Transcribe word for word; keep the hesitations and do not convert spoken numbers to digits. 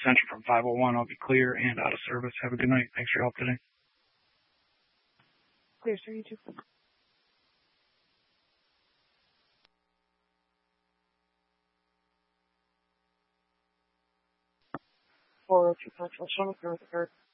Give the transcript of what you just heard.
Central from five oh one. I'll be clear and out of service. Have a good night. Thanks for your help today. Clear, sir. You too. four oh two Central, show me through the third.